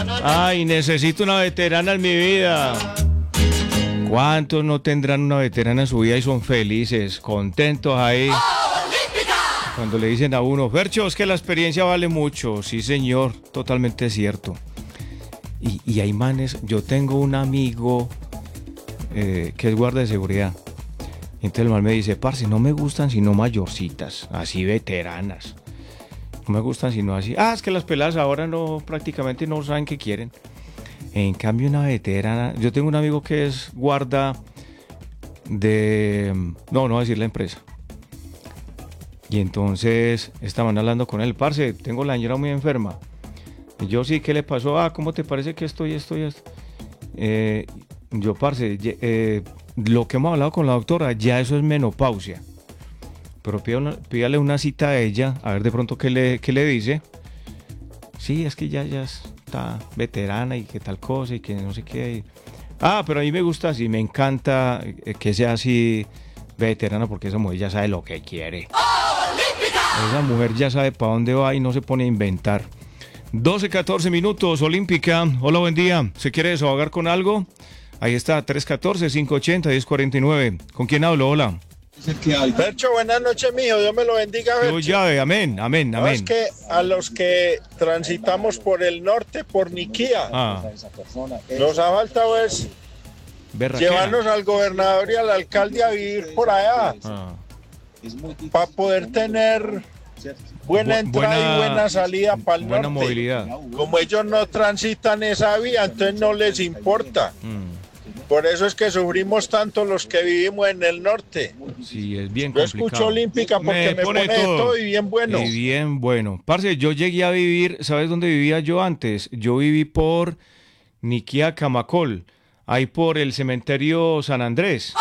Ay, necesito una veterana en mi vida. ¿Cuántos no tendrán una veterana en su vida y son felices, contentos ahí? Cuando le dicen a uno, Fercho, es que la experiencia vale mucho. Sí, señor, totalmente cierto. Y hay manes, yo tengo un amigo que es guardia de seguridad. Entonces el man me dice, parce, no me gustan sino mayorcitas, así veteranas. No me gustan sino así. Ah, es que las peladas ahora prácticamente no saben qué quieren. En cambio una veterana, yo tengo un amigo que es guarda de... No voy a decir la empresa. Y entonces estaban hablando con él, parce, tengo la señora muy enferma. Y yo, sí, ¿qué le pasó? Ah, ¿cómo te parece que esto y esto y esto? Yo, parce, lo que hemos hablado con la doctora, ya eso es menopausia. Pero pídale una cita a ella, a ver de pronto qué le dice. Sí, es que ya está veterana y que tal cosa y que no sé qué. Ah, pero a mí me gusta así, me encanta que sea así veterana porque esa mujer ya sabe lo que quiere. Esa mujer ya sabe para dónde va y no se pone a inventar. 12-14 minutos, Olímpica. Hola, buen día. ¿Se quiere desahogar con algo? Ahí está, 314-580-1049. ¿Con quién hablo? Hola. Fercho, buenas noches, mijo. Dios me lo bendiga, Fercho. Llave, amén, amén, No, amén. es que a los que transitamos por el norte, por Niquía, nos ha faltado es llevarnos al gobernador y al alcalde a vivir por allá, para poder tener buena entrada y buena salida para el norte. Buena movilidad. Como ellos no transitan esa vía, entonces no les importa. Por eso es que sufrimos tanto los que vivimos en el norte. Sí, es bien Yo complicado. escucho Olímpica porque me pone de todo y bien bueno. Y bien bueno. Parce, yo llegué a vivir, ¿sabes dónde vivía yo antes? Yo viví por Niquía, Camacol, ahí por el cementerio San Andrés.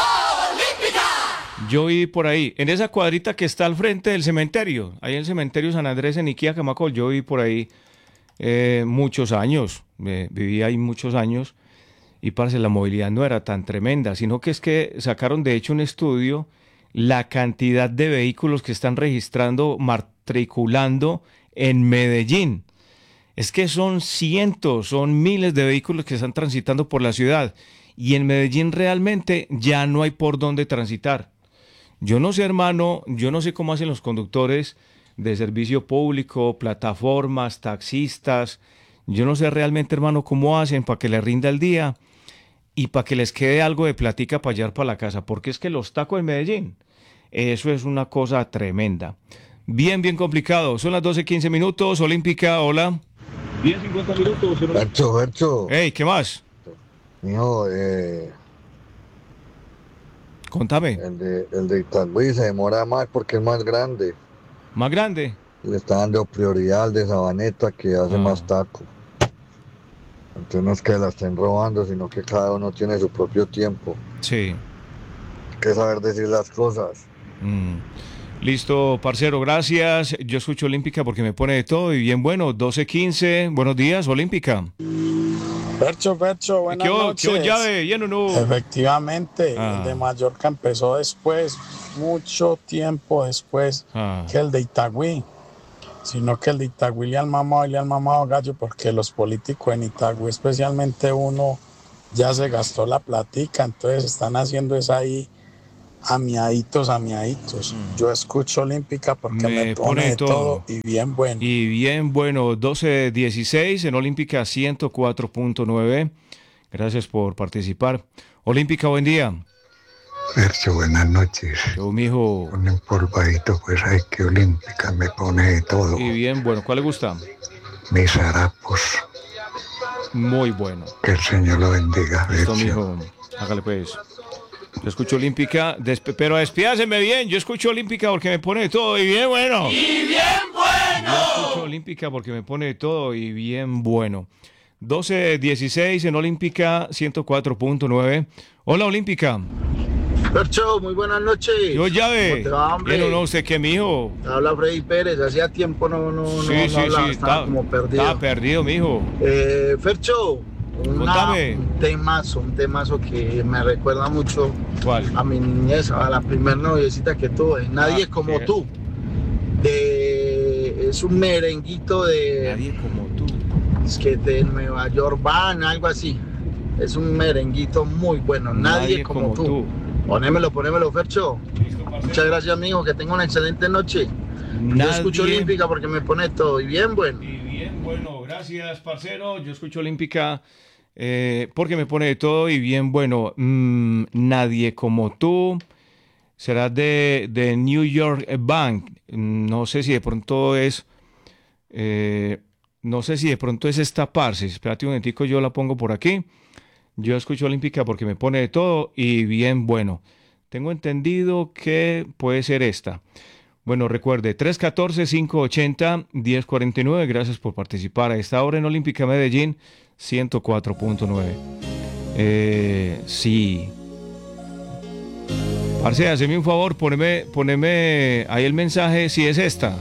Yo viví por ahí, en esa cuadrita que está al frente del cementerio, ahí en el cementerio San Andrés en Niquía, Camacol, yo viví por ahí muchos años, viví ahí muchos años. Y parce, la movilidad no era tan tremenda, sino que es que sacaron de hecho un estudio la cantidad de vehículos que están registrando, matriculando en Medellín. Es que son cientos, son miles de vehículos que están transitando por la ciudad. Y en Medellín realmente ya no hay por dónde transitar. Yo no sé, hermano, yo no sé cómo hacen los conductores de servicio público, plataformas, taxistas. Yo no sé realmente, hermano, cómo hacen para que les rinda el día y para que les quede algo de platica para llevar para la casa, porque es que los tacos en Medellín, eso es una cosa tremenda. Bien complicado. Son las 12:15 minutos, Olímpica, hola. 10:50 minutos. Bercho. Hey, ¿qué más? Mijo, contame. El de Itagüí se demora más porque es más grande. ¿Más grande? Le está dando prioridad al de Sabaneta que hace más taco. Entonces no es que la estén robando, sino que cada uno tiene su propio tiempo. Sí. Hay que saber decir las cosas. Listo, parcero, gracias. Yo escucho Olímpica porque me pone de todo y bien bueno. 12:15, buenos días, Olímpica. Fercho, buenas noches. ¿Qué llave? ¿Lleno no? Efectivamente, el de Mallorca empezó después, mucho tiempo después que el de Itagüí. Sino que el de Itagüí le han mamado gallo porque los políticos en Itagüí, especialmente uno, ya se gastó la platica, entonces están haciendo eso ahí amiaditos. Yo escucho Olímpica porque me pone de todo y bien bueno. Y bien bueno, 12:16 en Olímpica 104.9. Gracias por participar. Olímpica, buen día. Fercho, buenas noches. Yo, mijo. Un empolvadito, pues hay que Olímpica me pone de todo. Y bien bueno, ¿cuál le gusta? Mis harapos. Muy bueno. Que el Señor lo bendiga. Listo, mijo. Hágale pues. Yo escucho Olímpica, pero despídaseme bien. Yo escucho Olímpica porque me pone de todo y bien bueno. Yo escucho Olímpica porque me pone de todo y bien bueno. 12:16 en Olímpica 104.9. Hola, Olímpica. Fercho, muy buenas noches. Yo, llave. ¿Cómo te va, hombre? No, ¿usted qué, mijo? Habla Freddy Pérez. Hacía tiempo no hablaba, estaba como perdido. Estaba perdido, mijo. Fercho, un temazo que me recuerda mucho. ¿Cuál? A mi niñez, a la primer noviecita que tuve. Nadie como tú. Es un merenguito de... Nadie como tú. es que de Nueva York van, algo así. Es un merenguito muy bueno, nadie como tú. Ponémelo, Fercho. Muchas gracias, amigo, que tenga una excelente noche. Yo escucho Olímpica porque me pone todo, y bien bueno. Y bien bueno, gracias, parcero. Yo escucho Olímpica porque me pone de todo y bien bueno. Nadie como tú. Será de New York Bank. No sé si de pronto es... no sé si de pronto es esta parce. Espérate un momentico, yo la pongo por aquí. Yo escucho Olímpica porque me pone de todo y bien bueno. Tengo entendido que puede ser esta. Bueno, recuerde, 314-580-1049. Gracias por participar a esta hora en Olímpica Medellín 104.9. Sí. Parce, haceme un favor, poneme ahí el mensaje si es esta.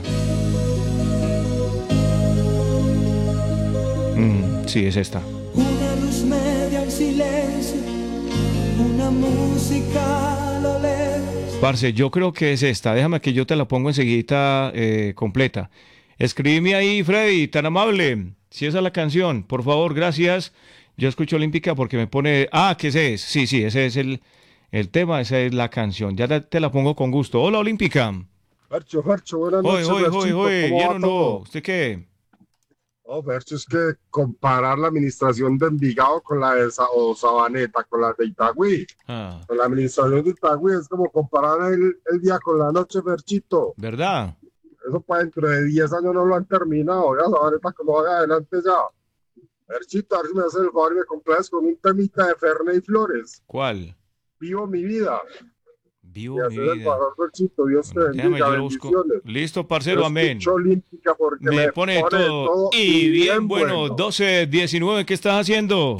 Sí, es esta. Una luz media en silencio, una música a lo lejos. Parce, yo creo que es esta. Déjame que yo te la pongo enseguida completa. Escríbeme ahí, Freddy, tan amable. Si esa es la canción, por favor, gracias. Yo escucho Olímpica porque me pone... ¿Qué ese es? Sí, ese es el tema, esa es la canción. Ya te la pongo con gusto. Hola, Olímpica. Fercho, buenas noches. Oye, ¿bien o no? ¿Usted qué? No, Fercho, es que comparar la administración de Envigado con la de Sabaneta, con la de Itagüí. Con la administración de Itagüí es como comparar el día con la noche, Ferchito. ¿Verdad? Eso para dentro de 10 años no lo han terminado. Ya Sabaneta como vaya adelante ya. Ferchito, a ver si me hace el favor y me complaces con un temita de Ferney Flores. ¿Cuál? Vivo mi vida. Vivo mi vida. El favor, Ferchito, Dios te bendiga, bendiciones. Listo, parcero, amén. Olímpica porque me pone todo. Y bien bueno, 12:19, ¿qué estás haciendo?